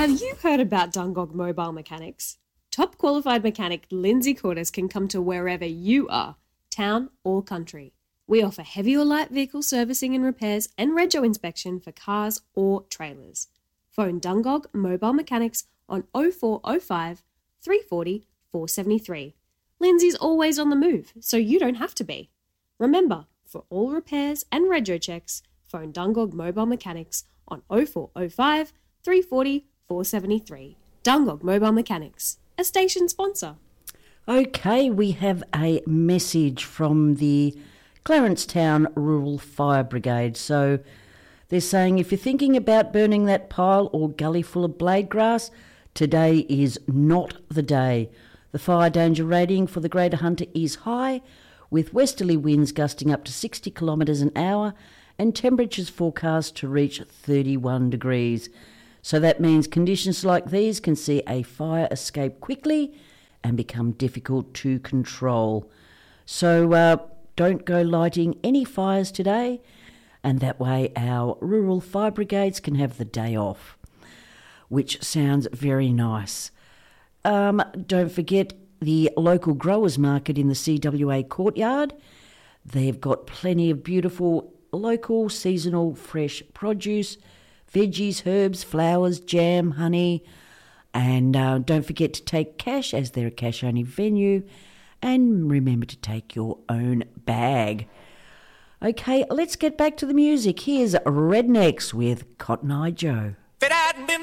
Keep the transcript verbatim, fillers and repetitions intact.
Have you heard about Dungog Mobile Mechanics? Top qualified mechanic Lindsay Cordes can come to wherever you are, town or country. We offer heavy or light vehicle servicing and repairs and rego inspection for cars or trailers. Phone Dungog Mobile Mechanics on oh four oh five, three four oh, four seven three. Lindsay's always on the move, so you don't have to be. Remember, for all repairs and rego checks, phone Dungog Mobile Mechanics on oh four oh five, three four oh, four seven three. Dungog Mobile Mechanics, a station sponsor. Okay, we have a message from the Clarencetown Rural Fire Brigade. So they're saying if you're thinking about burning that pile or gully full of blade grass, today is not the day. The fire danger rating for the Greater Hunter is high, with westerly winds gusting up to sixty kilometres an hour and temperatures forecast to reach thirty-one degrees. So that means conditions like these can see a fire escape quickly and become difficult to control. So uh, don't go lighting any fires today, and that way our rural fire brigades can have the day off, which sounds very nice. Um, don't forget the local growers market in the C W A courtyard. They've got plenty of beautiful local seasonal fresh produce, veggies, herbs, flowers, jam, honey, and uh, don't forget to take cash as they're a cash-only venue, and remember to take your own bag. Okay, let's get back to the music. Here's Rednecks with Cotton Eye Joe.